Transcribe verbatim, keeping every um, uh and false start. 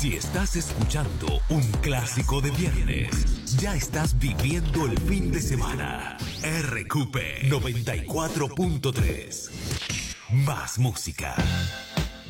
Si estás escuchando un clásico de viernes, ya estás viviendo el fin de semana. R Q P noventa y cuatro punto tres. Más música.